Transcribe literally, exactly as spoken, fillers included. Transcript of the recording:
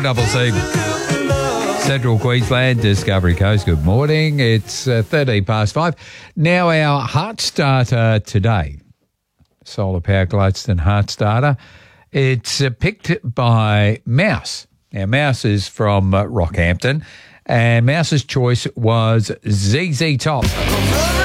Double C. Central Queensland, Discovery Coast. Good morning. It's uh, thirteen past five. Now our Heart Starter today. Solar Power Gladstone Heart Starter. It's uh, picked by Mouse. Now, Mouse is from uh, Rockhampton, and Mouse's choice was Z Z Top.